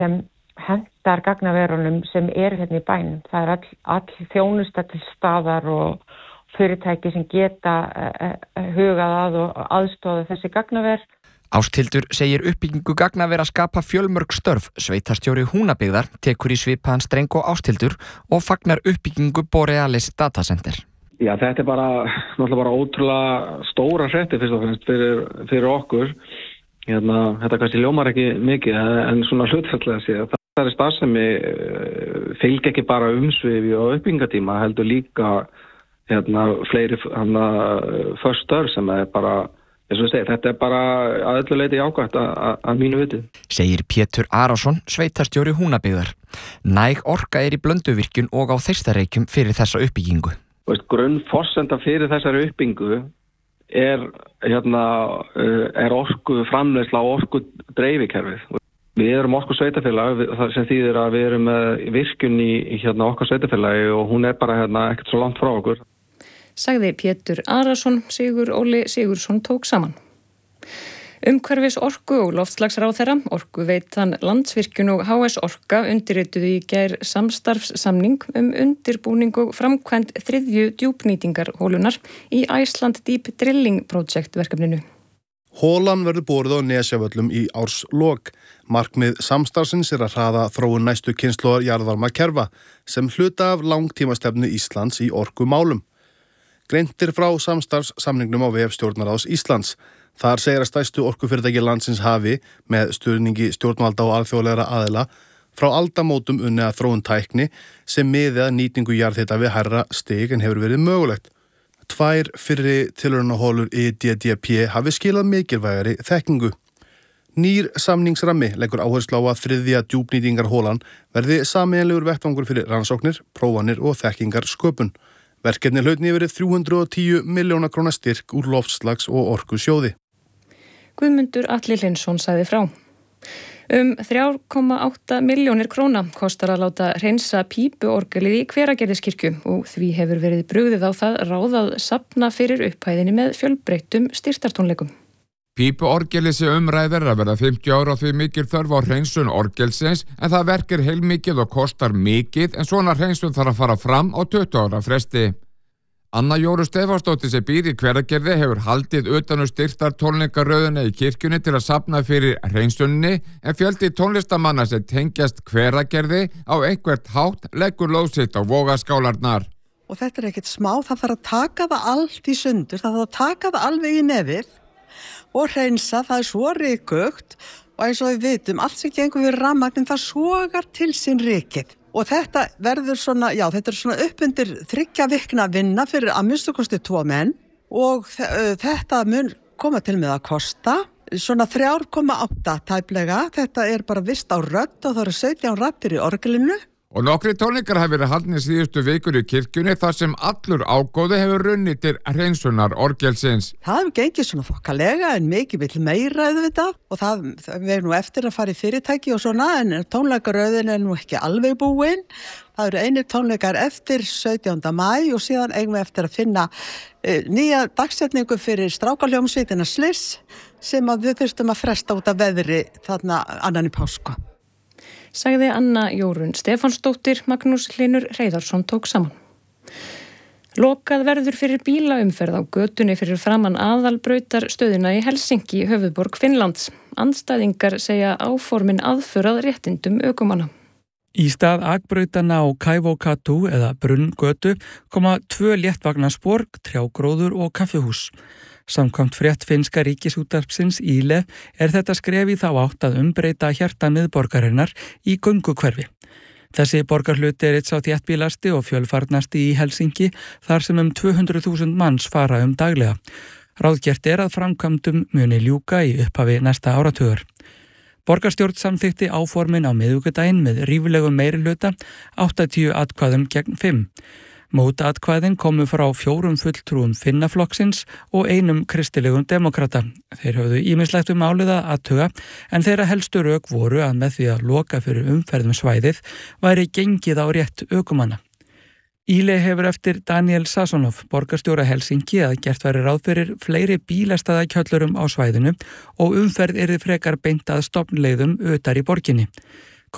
sem hentar gagnaverunum sem hérna í bænum. Það all þjónusta til staðar og fyrirtæki sem geta hugað að og aðstoða þessi gagnaver. Ásthildur segir uppbyggingu gagnavera skapa fjölmörg störf. Sveitarstjóri Húnabyggðar tekur í svipaðan streng og Ásthildur og fagnar uppbyggingu Borealis Datacenter. Já, þetta náttúrulega bara ótrúlega stóra hretti fyrst og fremst fyrir okkur. Þetta kannski ljómar ekki mikið en svona hlutfallslega séð. Það starfsemi fylgja ekki bara umsvifi og uppbyggingatíma, heldur líka fleiri först störf sem bara þetta bara að öllu leyti jákvætt að mínu viti. Segir Pétur Arason, sveitarstjóri Húnabyggðar. Næg orka í Blönduvirkjun og á Þeistareykjum fyrir þessa uppbyggingu. Grunnforsenda fyrir þessari uppbyggingu er orku framleiðsla og orku dreifikerfið. Við erum orku sveitafélag, það sem þýðir að við erum með virkjun í okkar sveitafélagi og hún bara ekkert svo langt frá okkur. Sagði Pétur Arason, Sigur Óli Sigursson tók saman. Umhverfis orku og loftslagsráðherra, Orkuveitan, Landsvirkjun og HS Orka undirrituðu í gær samstarfssamning undirbúning og framkvæmd 3. djúpnýtingarholunar í Iceland Deep Drilling Project verkefninu. Holan verður borið á Nesjavöllum í árslok. Markmið samstarfsins að hraða þróun næstu kynslóðar jarðvarmakerfa sem hluta af langtímastefnu Íslands í orkumálum. Greintir frá samstarfssamningnum á vef Stjórnarráðs Íslands. Þar segir að stærstu orkufyrirtæki landsins hafi, með stuðningi stjórnvalda og alþjóðlegra aðila, frá aldamótum unnið að þróun tækni sem miði að nýtingu jarðhita við hærra stig en hefur verið mögulegt. 2 fyrri tilraunaholur IDDP hafi skilað mikilvægari þekkingu. Nýr samningsrammi leggur áherslu á að 3. djúpnýtingarholan verði sameiginlegur vettvangur fyrir rannsóknir, prófanir og þekkingar sköpun. Verkefni hlaut niður 310 milljóna króna styrk úr loftslags- og orkusjóði. Guðmundur Atli Hlynsson sagði frá. 3,8 milljónir króna kostar að láta hreinsa pípuorgelið í Hveragerðiskirkju og því hefur verið brugðið á það ráð að safna fyrir upphæðinni með fjölbreyttum styrktartónleikum. Pípuorgelið sé umræðir að verða 50 ára og því mikil þörf á hreinsun orgelsins en það verkir heilmikið og kostar mikið en svona hreinsun þarf að fara fram á 20 ára fresti. Anna Jóru Stefánsdóttir sem býr í Hveragerði hefur haldið utan styrktar tónleikaröðuna í kirkjunni til að safna fyrir hreinsunni en fjöldi tónlistamanna sem tengjast Hveragerði á einhvert hátt leggur lóð sitt á vogaskálarnar. Og þetta ekkert smá, það þarf að taka það allt í sundur, það þarf að taka það alveg í nefið og hreinsa, það svo rykugt og eins og við vitum, allt sem gengur við rafmagnin, það sogar til sín rykið. Og þetta verður svona, þetta svona uppundir 3 vikna vinna fyrir að minnstu kosti 2 menn og þetta mun koma til með að kosta svona 3,8 tæplega. Þetta bara vist á rödd og það eru 17 rattir í orgelinu. Og nokkri tónleikar hafa verið haldnir síðustu vikur í kirkjunni þar sem allur ágóði hefur runnið til hreinsunar orgelsins. Það hefur gengið svona þokkalega en mikið vill meira auðvitað og það er nú eftir að fara í fyrirtæki og svona en tónleikaröðin er nú ekki alveg búin. Það eru einir tónleikar eftir 17. maí og síðan eigum við eftir að finna nýja dagsetningu fyrir strákaljómsveitina Sliss sem að við þurftum að fresta út af veðri þarna annan í páska. Sagði Anna Jórun Stefánsdóttir, Magnús Hlynur Hreiðarsson tók saman. Lokað verður fyrir bílaumferð á götunni fyrir framan aðalbrautarstöðina í Helsinki, höfuðborg Finnlands. Andstæðingar segja áformin aðförað réttindum ökumanna. Í stað akbrautana á Kaivokatu eða Brunngötu koma 2 léttvagnaspor, trjágróður og kaffihús. Samkvæmt frétt finnska ríkisútvarpsins Yle þetta skref í þá átt að umbreyta hjarta miðborgarinnar í göngukverfi. Þessi borgarhluti eitt sá þéttbýlasti og fjölfarnasti í Helsinki þar sem 200.000 manns fara daglega. Ráðgert að framkvæmdum muni ljúka í upphafi næsta áratugar. Borgarstjórn samþykkti áformin á miðvikudaginn með ríflegum meirihluta 80 atkvæðum gegn 5. Mótatkvæðin komu frá 4 fulltrúum Finnaflokksins og 1 kristilegum demokrata. Þeir höfðu ýmislegt málið að athuga en þeirra helstu rök voru að með því að loka fyrir umferðum svæðið væri gengið á rétt ökumanna. Yle hefur eftir Daniel Sasonov, borgarstjóra Helsinki, að gert væri ráð fyrir fleiri bílastæðakjöllurum á svæðinu og umferð yrði frekar beint að stofnleiðum utar í borginni.